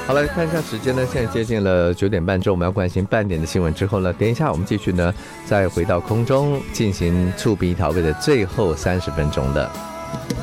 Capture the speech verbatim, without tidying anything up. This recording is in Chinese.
好了，看一下时间呢，现在接近了九点半钟，我们要关心半点的新闻之后呢，等一下我们继续呢，再回到空中进行触鼻调味的最后三十分钟的。